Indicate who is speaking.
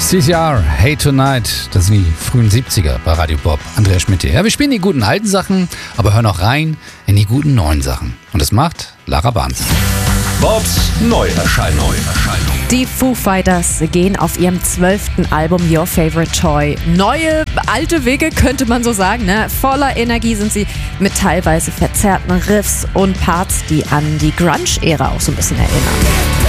Speaker 1: CCR, Hey Tonight, das sind die frühen 70er bei Radio Bob. Andreas Schmidt hier. Ja, wir spielen die guten alten Sachen, aber hören auch rein in die guten neuen Sachen. Und das macht Lara Barnes.
Speaker 2: Bobs Neuerscheinung.
Speaker 3: Die Foo Fighters gehen auf ihrem 12. Album Your Favorite Toy neue, alte Wege, könnte man so sagen. Ne? Voller Energie sind sie mit teilweise verzerrten Riffs und Parts, die an die Grunge-Ära auch so ein bisschen erinnern.